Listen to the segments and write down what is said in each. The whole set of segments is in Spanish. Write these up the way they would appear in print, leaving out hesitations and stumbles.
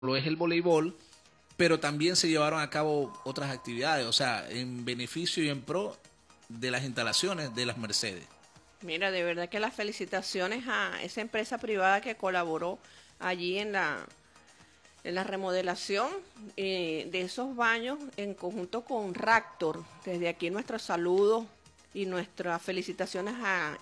lo es el voleibol, pero también se llevaron a cabo otras actividades, o sea, en beneficio y en pro de las instalaciones de las Mercedes. Mira, de verdad que las felicitaciones a esa empresa privada que colaboró allí en la remodelación de esos baños en conjunto con Raptor. Desde aquí nuestros saludos y nuestras felicitaciones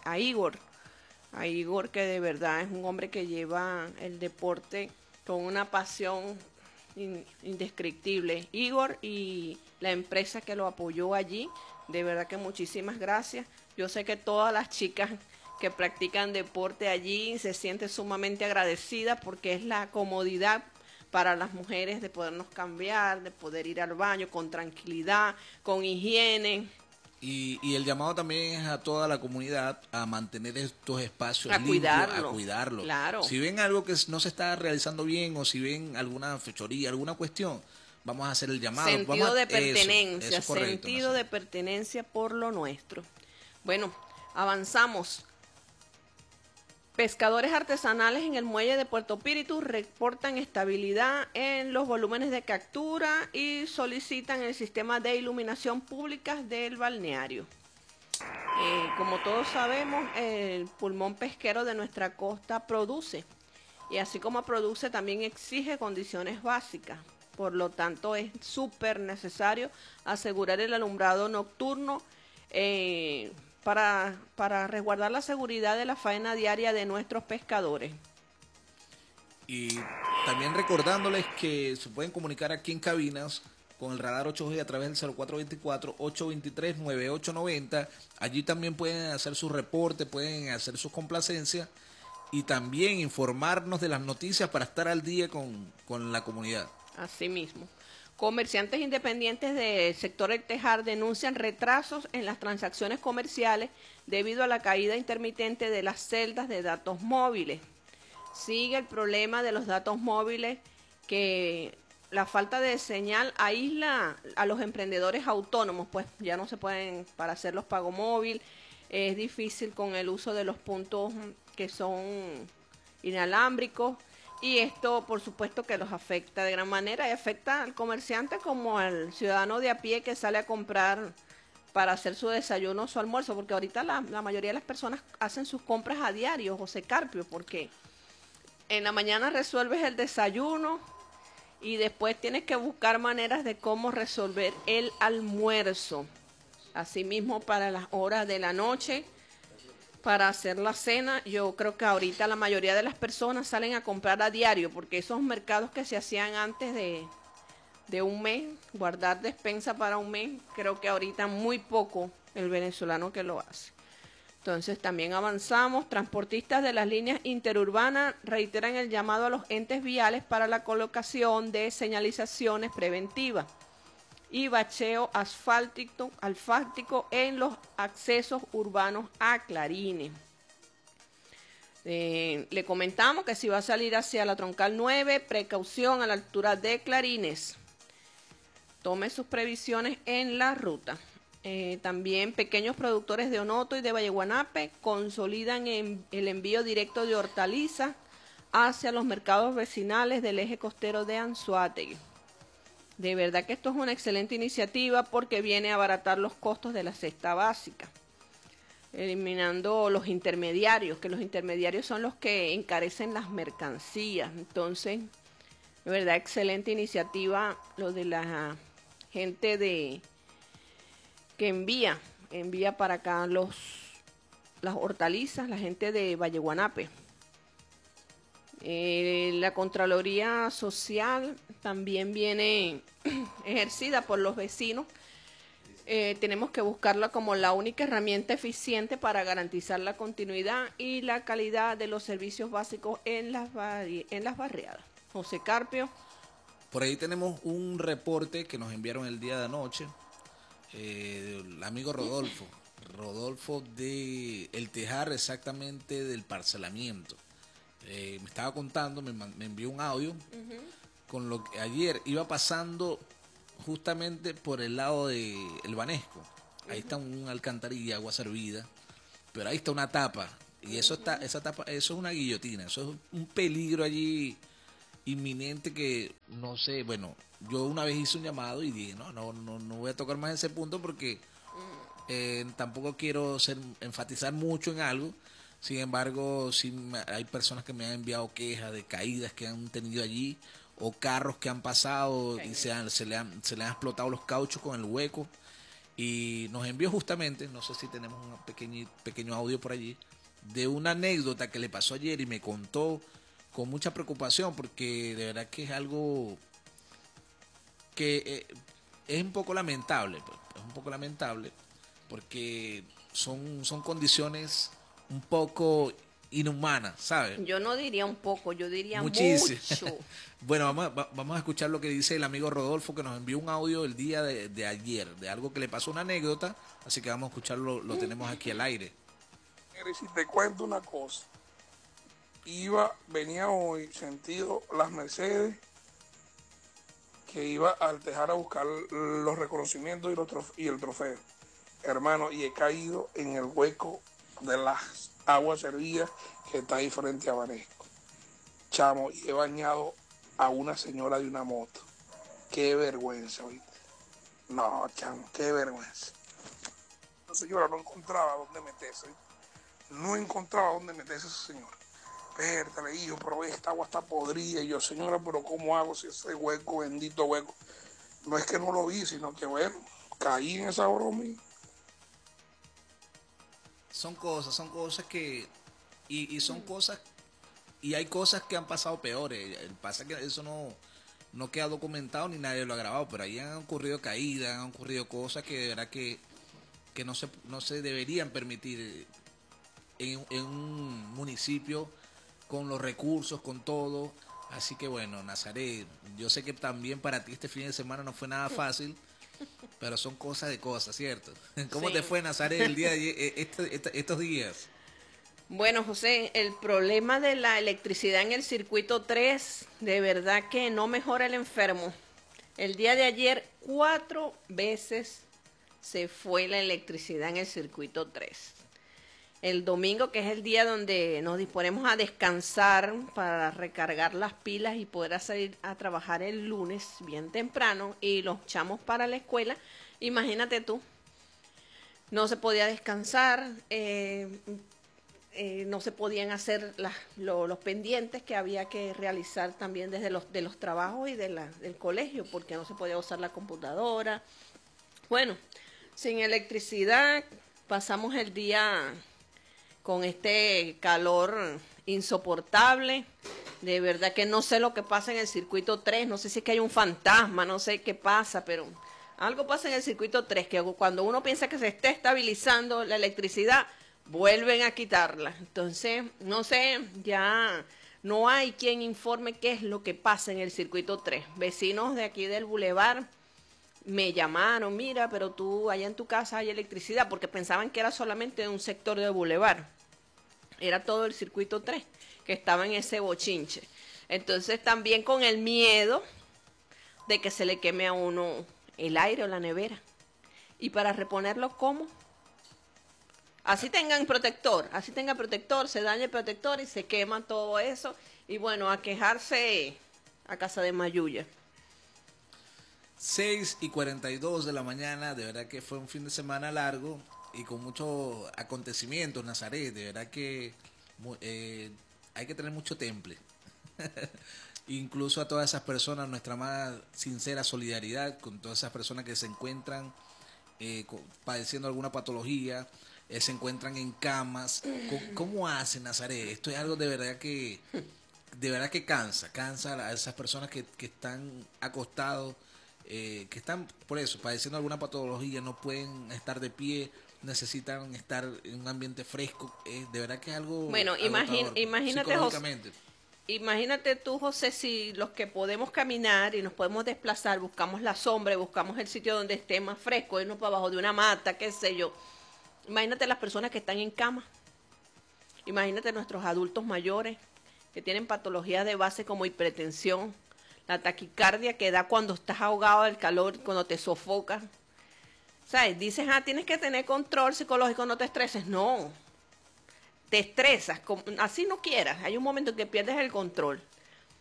a Igor que de verdad es un hombre que lleva el deporte con una pasión indescriptible. Igor y la empresa que lo apoyó allí, de verdad que muchísimas gracias. Yo sé que todas las chicas que practican deporte allí se sienten sumamente agradecidas porque es la comodidad para las mujeres de podernos cambiar, de poder ir al baño con tranquilidad, con higiene. Y el llamado también es a toda la comunidad a mantener estos espacios A limpios, a cuidarlo, cuidarlos. claro. Si ven algo que no se está realizando bien o si ven alguna fechoría, alguna cuestión, vamos a hacer el llamado. Vamos Sentido de eso pertenencia, es correcto, sentido Naceli. de pertenencia por lo nuestro. Bueno, avanzamos. Pescadores artesanales en el muelle de Puerto Píritu reportan estabilidad en los volúmenes de captura y solicitan el sistema de iluminación pública del balneario. Como todos sabemos, el pulmón pesquero de nuestra costa produce y así como produce también exige condiciones básicas. Por lo tanto, es súper necesario asegurar el alumbrado nocturno para resguardar la seguridad de la faena diaria de nuestros pescadores. Y también recordándoles que se pueden comunicar aquí en cabinas con el radar 8G a través del 0424-823-9890. Allí también pueden hacer sus reportes, pueden hacer sus complacencias y también informarnos de las noticias para estar al día con la comunidad. Asimismo, comerciantes independientes del sector El Tejar denuncian retrasos en las transacciones comerciales debido a la caída intermitente de las celdas de datos móviles. Sigue el problema de los datos móviles que la falta de señal aísla a los emprendedores autónomos, pues ya no se pueden para hacer los pagos móvil, es difícil con el uso de los puntos que son inalámbricos y esto por supuesto que los afecta de gran manera y afecta al comerciante como al ciudadano de a pie que sale a comprar para hacer su desayuno o su almuerzo, porque ahorita la mayoría de las personas hacen sus compras a diario, José Carpio, porque en la mañana resuelves el desayuno y después tienes que buscar maneras de cómo resolver el almuerzo. Asimismo, para las horas de la noche, para hacer la cena, yo creo que ahorita la mayoría de las personas salen a comprar a diario, porque esos mercados que se hacían antes de un mes, guardar despensa para un mes, creo que ahorita muy poco el venezolano que lo hace. Entonces también avanzamos. Transportistas de las líneas interurbanas reiteran el llamado a los entes viales para la colocación de señalizaciones preventivas y bacheo asfáltico en los accesos urbanos a Clarines. Le comentamos que si va a salir hacia la Troncal 9, precaución a la altura de Clarines. Tome sus previsiones en la ruta. También pequeños productores de Onoto y de Valleguanape consolidan el envío directo de hortalizas hacia los mercados vecinales del eje costero de Anzoátegui. De verdad que esto es una excelente iniciativa porque viene a abaratar los costos de la cesta básica, eliminando los intermediarios, que los intermediarios son los que encarecen las mercancías. Entonces, de verdad, excelente iniciativa lo de la gente que envía para acá las hortalizas, la gente de Valleguanape. La Contraloría Social también viene ejercida por los vecinos. Tenemos que buscarla como la única herramienta eficiente para garantizar la continuidad y la calidad de los servicios básicos en las barriadas. José Carpio. Por ahí tenemos un reporte que nos enviaron el día de anoche, el amigo Rodolfo. Rodolfo de El Tejar, exactamente del parcelamiento. Me estaba contando, me envió un audio con lo que ayer iba pasando justamente por el lado de El Banesco. Ahí está un alcantarilla, agua servida, pero ahí está una tapa y eso está, esa tapa, eso es una guillotina, eso es un peligro allí inminente que, no sé, bueno, yo una vez hice un llamado y dije, no voy a tocar más ese punto porque tampoco quiero enfatizar mucho en algo. Sin embargo, sí hay personas que me han enviado quejas de caídas que han tenido allí o carros que han pasado y se le han explotado los cauchos con el hueco. Y nos envió justamente, no sé si tenemos un pequeño audio por allí, de una anécdota que le pasó ayer y me contó con mucha preocupación porque de verdad que es algo que es un poco lamentable, pues, es un poco lamentable porque son condiciones un poco inhumanas, ¿sabes? Yo no diría un poco, yo diría Muchísimo. mucho. Bueno, vamos a escuchar lo que dice el amigo Rodolfo, que nos envió un audio el día de ayer, de algo que le pasó, una anécdota, así que vamos a escucharlo, lo tenemos aquí al aire. Y si te cuento una cosa, venía hoy sentido Las Mercedes, que iba al Tejar a buscar los reconocimientos y el trofeo, hermano, y he caído en el hueco de las aguas servidas que está ahí frente a Banesco. Chamo, y he bañado a una señora de una moto. Qué vergüenza, ¿oíste? No, chamo, qué vergüenza. La señora no encontraba dónde meterse, ¿oíste? No encontraba dónde meterse esa señora. Pértale, hijo, pero esta agua está podrida. Y yo, señora, pero ¿cómo hago si ese hueco, bendito hueco? No es que no lo vi, sino que, bueno, caí en esa broma. Son cosas que... Y son cosas... Y hay cosas que han pasado peores. Pasa que eso no queda documentado ni nadie lo ha grabado, pero ahí han ocurrido caídas, han ocurrido cosas que de verdad que no se deberían permitir en un municipio con los recursos, con todo. Así que bueno, Nazaret, yo sé que también para ti este fin de semana no fue nada fácil, pero son cosas de cosas, ¿cierto? ¿Cómo Sí. te fue, Nazaret, el día de ayer, estos días? Bueno, José, el problema de la electricidad en el circuito 3, de verdad que no mejora el enfermo. El día de ayer, 4 veces se fue la electricidad en el circuito 3. El domingo, que es el día donde nos disponemos a descansar para recargar las pilas y poder salir a trabajar el lunes bien temprano y los echamos para la escuela, imagínate tú, no se podía descansar, no se podían hacer los pendientes que había que realizar también desde de los trabajos y del colegio, porque no se podía usar la computadora. Bueno, sin electricidad pasamos el día con este calor insoportable. De verdad que no sé lo que pasa en el circuito 3, no sé si es que hay un fantasma, no sé qué pasa, pero algo pasa en el circuito 3, que cuando uno piensa que se está estabilizando la electricidad, vuelven a quitarla. Entonces, no sé, ya no hay quien informe qué es lo que pasa en el circuito 3. Vecinos de aquí del bulevar me llamaron, mira, pero tú allá en tu casa hay electricidad, porque pensaban que era solamente un sector del bulevar. Era todo el circuito 3 que estaba en ese bochinche. Entonces también con el miedo de que se le queme a uno el aire o la nevera. Y para reponerlo, ¿cómo? Así tenga protector, se daña el protector y se quema todo eso. Y bueno, a quejarse a casa de Mayuya. 6:42 de la mañana, de verdad que fue un fin de semana largo y con muchos acontecimientos, Nazaret, de verdad que hay que tener mucho temple. Incluso a todas esas personas, nuestra más sincera solidaridad con todas esas personas que se encuentran padeciendo alguna patología, se encuentran en camas. ¿Cómo hacen, Nazaret? Esto es algo de verdad que cansa a esas personas que están acostados, que están por eso padeciendo alguna patología, no pueden estar de pie, necesitan estar en un ambiente fresco. De verdad que es algo Bueno, agotador, imagínate, psicológicamente. Imagínate tú, José, si los que podemos caminar y nos podemos desplazar, buscamos la sombra, buscamos el sitio donde esté más fresco, irnos para abajo de una mata, qué sé yo. Imagínate las personas que están en cama. Imagínate nuestros adultos mayores que tienen patologías de base como hipertensión, la taquicardia que da cuando estás ahogado del calor, cuando te sofocas. ¿Sabes? Dices, tienes que tener control psicológico, no te estreses. No, te estresas, así no quieras. Hay un momento en que pierdes el control.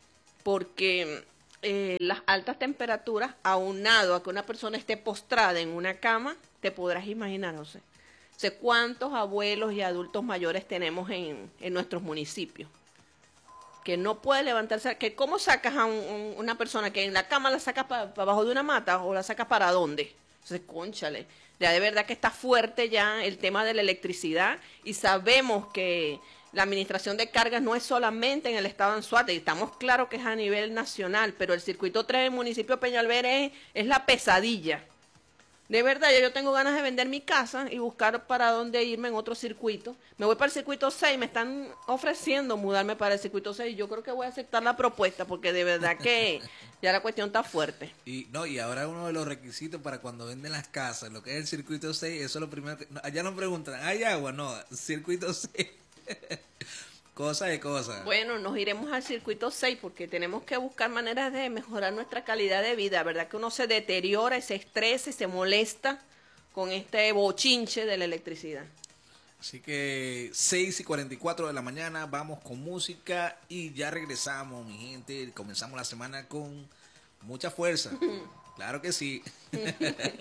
porque las altas temperaturas, aunado a que una persona esté postrada en una cama, te podrás imaginar, no sé, sé cuántos abuelos y adultos mayores tenemos en nuestros municipios, que no puede levantarse, que cómo sacas a una persona que en la cama la sacas para abajo de una mata o la sacas para dónde. Entonces, cónchale, ya de verdad que está fuerte ya el tema de la electricidad y sabemos que la administración de cargas no es solamente en el estado de Anzoátegui, estamos claros que es a nivel nacional, pero el circuito 3 del municipio de Peñalver es la pesadilla. De verdad, yo tengo ganas de vender mi casa y buscar para dónde irme en otro circuito. Me voy para el circuito 6, me están ofreciendo mudarme para el circuito 6. Yo creo que voy a aceptar la propuesta porque de verdad que ya la cuestión está fuerte. Y ahora uno de los requisitos para cuando venden las casas, lo que es el circuito 6, eso es lo primero que... allá nos preguntan, ¿hay agua? No, circuito 6. Cosa de cosas. Bueno, nos iremos al circuito 6 porque tenemos que buscar maneras de mejorar nuestra calidad de vida. ¿Verdad que uno se deteriora y se estresa y se molesta con este bochinche de la electricidad? Así que 6:44 de la mañana, vamos con música y ya regresamos, mi gente. Comenzamos la semana con mucha fuerza. Claro que sí.